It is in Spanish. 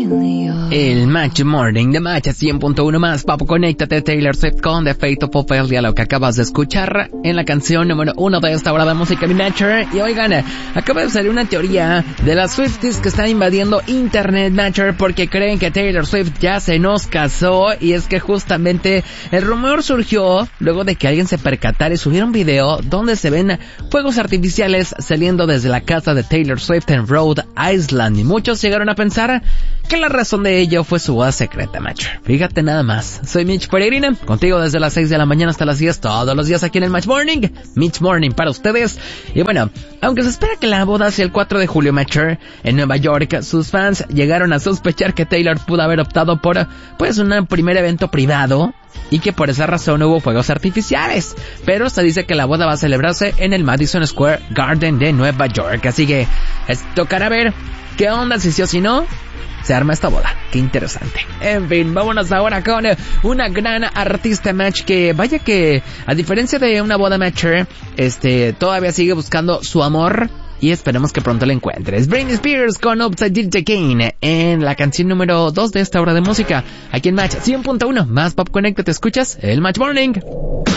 El Match Morning de Match 100.1 más Pop. Conéctate, Taylor Swift con The Fate of Ophelia, lo que acabas de escuchar en la canción número 1 de esta hora de música Mi Matcher. Y oigan, acaba de salir una teoría de las Swifties que están invadiendo Internet, Matcher, porque creen que Taylor Swift ya se nos casó. Y es que justamente el rumor surgió luego de que alguien se percatara y subiera un video donde se ven fuegos artificiales saliendo desde la casa de Taylor Swift en Rhode Island. Y muchos llegaron a pensar que la razón de ello fue su boda secreta, Match. Fíjate nada más. Soy Mitch Peregrina, contigo desde las 6 de la mañana hasta las 10 todos los días aquí en el Match Morning. Mitch Morning para ustedes. Y bueno, aunque se espera que la boda sea el 4 de julio, Match, en Nueva York, sus fans llegaron a sospechar que Taylor pudo haber optado por, pues, un primer evento privado y que por esa razón hubo fuegos artificiales. Pero se dice que la boda va a celebrarse en el Madison Square Garden de Nueva York. Así que tocará ver qué onda, si sí o si no se arma esta boda. Qué interesante. En fin, vámonos ahora con una gran artista, Match, que vaya que a diferencia de una boda, Match, todavía sigue buscando su amor. Y esperemos que pronto la encuentres. Britney Spears con Upside Down Again en la canción número 2 de esta hora de música. Aquí en Match 100.1 más Pop. Connect, te escuchas el Match Morning.